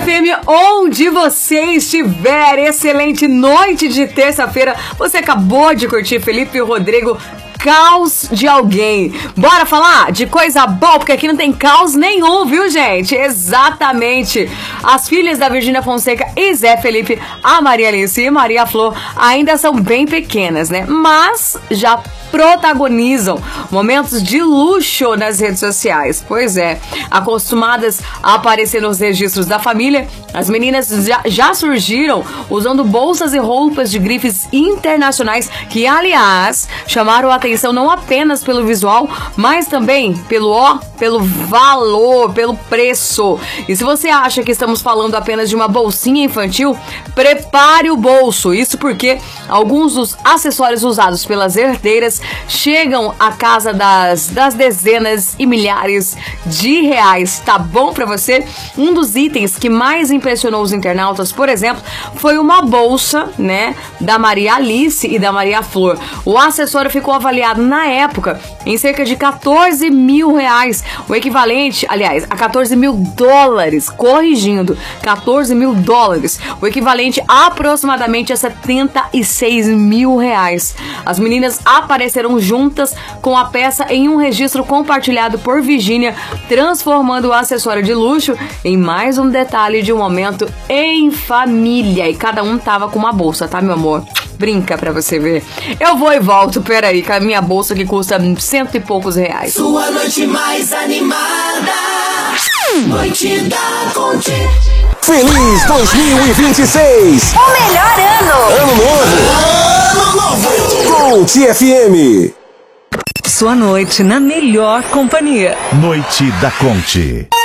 FM, onde você estiver. Excelente noite de terça-feira. Você acabou de curtir Felipe e Rodrigo, Caos de Alguém. Bora falar de coisa boa, porque aqui não tem caos nenhum, viu, gente? Exatamente. As filhas da Virgínia Fonseca e Zé Felipe, a Maria Alice e Maria Flor, ainda são bem pequenas, né? Mas já protagonizam momentos de luxo nas redes sociais. Pois é, acostumadas a aparecer nos registros da família, as meninas já surgiram usando bolsas e roupas de grifes internacionais que, aliás, chamaram a atenção não apenas pelo visual, mas também pelo valor, pelo preço. E se você acha que estamos falando apenas de uma bolsinha infantil, prepare o bolso. Isso porque alguns dos acessórios usados pelas herdeiras chegam à casa das dezenas e milhares de reais. Tá bom pra você? Um dos itens que mais impressionou os internautas, por exemplo, foi uma bolsa, né, da Maria Alice e da Maria Flor. O acessório ficou avaliado na época em cerca de 14 mil reais, o equivalente, aliás, a 14 mil dólares, corrigindo, 14 mil dólares, o equivalente a aproximadamente a 76 mil reais. As meninas apareceram juntas com a peça em um registro compartilhado por Virgínia, transformando o acessório de luxo em mais um detalhe de um momento em família. E cada um tava com uma bolsa, tá, meu amor? Brinca pra você ver. Eu vou e volto, peraí, com a minha bolsa que custa cento e poucos reais. Sua noite mais animada, Noite da Conte. Feliz 2026! O melhor ano! Ano novo! Conte FM! Sua noite na melhor companhia. Noite da Conte.